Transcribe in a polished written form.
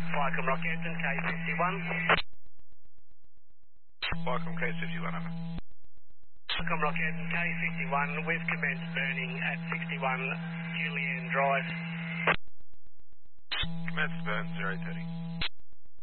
Wycombe Rockhampton, K51. Wycombe K51, over. Wycombe Rockhampton, K51. We've commenced burning at 61 Julianne Drive. Commence burn 030.